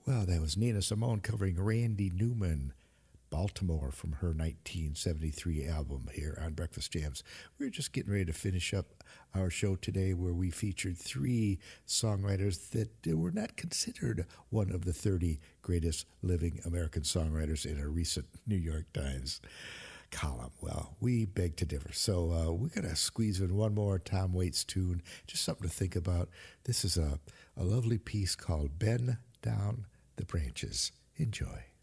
Well, that was Nina Simone covering Randy Newman, Baltimore, from her 1973 album here on Breakfast Jams. We're just getting ready to finish up our show today where we featured three songwriters that were not considered one of the 30 greatest living American songwriters in a recent New York Times column. Well, we beg to differ. So we're going to squeeze in one more Tom Waits tune, just something to think about. This is a lovely piece called Bend Down the Branches. Enjoy.